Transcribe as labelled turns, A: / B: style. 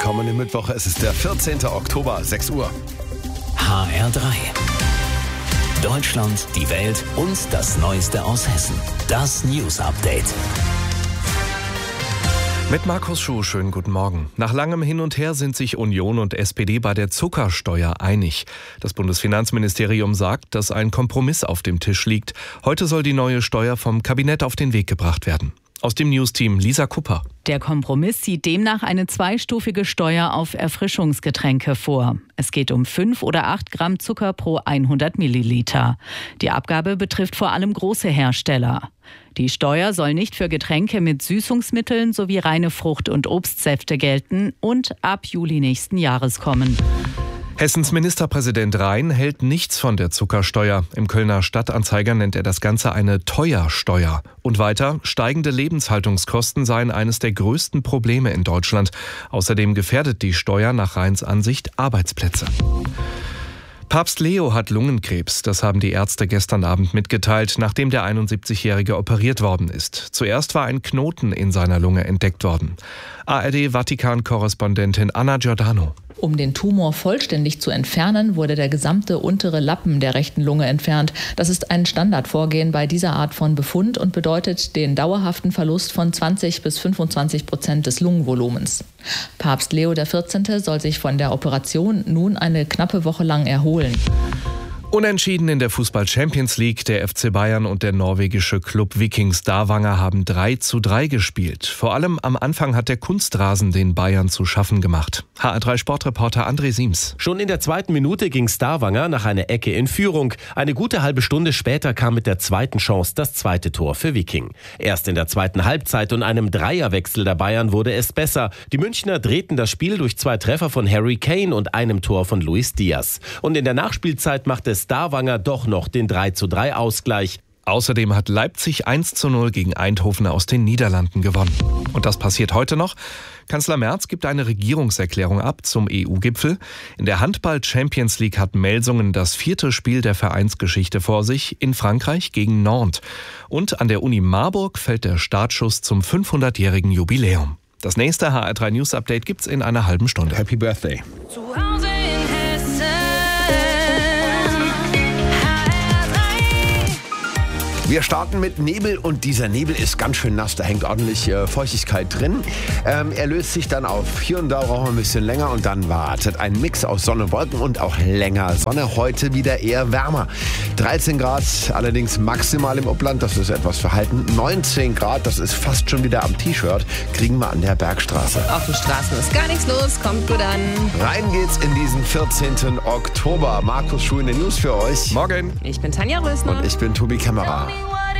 A: kommenden Mittwoch. Es ist der 14. Oktober, 6 Uhr.
B: HR3. Deutschland, die Welt und das Neueste aus Hessen. Das News Update.
C: Mit Markus Schuh, schönen guten Morgen. Nach langem Hin und Her sind sich Union und SPD bei der Zuckersteuer einig. Das Bundesfinanzministerium sagt, dass ein Kompromiss auf dem Tisch liegt. Heute soll die neue Steuer vom Kabinett auf den Weg gebracht werden. Aus dem Newsteam Lisa Kupper.
D: Der Kompromiss sieht demnach eine zweistufige Steuer auf Erfrischungsgetränke vor. Es geht um 5 oder 8 Gramm Zucker pro 100 Milliliter. Die Abgabe betrifft vor allem große Hersteller. Die Steuer soll nicht für Getränke mit Süßungsmitteln sowie reine Frucht- und Obstsäfte gelten und ab Juli nächsten Jahres kommen.
C: Hessens Ministerpräsident Rhein hält nichts von der Zuckersteuer. Im Kölner Stadtanzeiger nennt er das Ganze eine Teuersteuer. Und weiter, steigende Lebenshaltungskosten seien eines der größten Probleme in Deutschland. Außerdem gefährdet die Steuer nach Rheins Ansicht Arbeitsplätze. Papst Leo hat Lungenkrebs, das haben die Ärzte gestern Abend mitgeteilt, nachdem der 71-Jährige operiert worden ist. Zuerst war ein Knoten in seiner Lunge entdeckt worden. ARD-Vatikan-Korrespondentin Anna Giordano.
E: Um den Tumor vollständig zu entfernen, wurde der gesamte untere Lappen der rechten Lunge entfernt. Das ist ein Standardvorgehen bei dieser Art von Befund und bedeutet den dauerhaften Verlust von 20-25% des Lungenvolumens. Papst Leo XIV. Soll sich von der Operation nun eine knappe Woche lang erholen.
C: Unentschieden in der Fußball-Champions League. Der FC Bayern und der norwegische Club Viking Stavanger haben 3:3 gespielt. Vor allem am Anfang hat der Kunstrasen den Bayern zu schaffen gemacht. HR3-Sportreporter André Siems.
F: Schon in der 2. Minute ging Stavanger nach einer Ecke in Führung. Eine gute halbe Stunde später kam mit der zweiten Chance das zweite Tor für Viking. Erst in der zweiten Halbzeit und einem Dreierwechsel der Bayern wurde es besser. Die Münchner drehten das Spiel durch 2 Treffer von Harry Kane und einem Tor von Luis Diaz. Und in der Nachspielzeit machte Stavanger doch noch den 3:3 Ausgleich.
C: Außerdem hat Leipzig 1:0 gegen Eindhoven aus den Niederlanden gewonnen. Und das passiert heute noch. Kanzler Merz gibt eine Regierungserklärung ab zum EU-Gipfel. In der Handball-Champions League hat Melsungen das 4. Spiel der Vereinsgeschichte vor sich in Frankreich gegen Nantes. Und an der Uni Marburg fällt der Startschuss zum 500-jährigen Jubiläum. Das nächste HR3 News Update gibt's in einer halben Stunde.
A: Happy Birthday. Wir starten mit Nebel und dieser Nebel ist ganz schön nass, da hängt ordentlich Feuchtigkeit drin. Er löst sich dann auf. Hier und da brauchen wir ein bisschen länger und dann wartet ein Mix aus Sonne, Wolken und auch länger Sonne. Heute wieder eher wärmer. 13 Grad allerdings maximal im Upland, das ist etwas verhalten. 19 Grad, das ist fast schon wieder am T-Shirt, kriegen wir an der Bergstraße.
G: Auf den Straßen ist gar nichts los, kommt gut an.
A: Rein geht's in diesen 14. Oktober. Markus Schuh in den News für euch.
C: Morgen.
G: Ich bin Tanja Rösner.
A: Und ich bin Tobi Kämmerer.